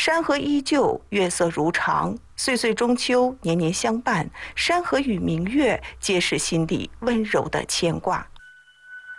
山河依旧，月色如常，岁岁中秋，年年相伴。山河与明月，皆是心底温柔的牵挂。